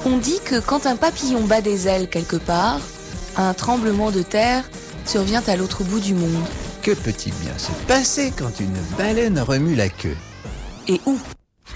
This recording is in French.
On dit que quand un papillon bat des ailes quelque part, un tremblement de terre survient à l'autre bout du monde. Que peut-il bien se passer quand une baleine remue la queue ? Et où ?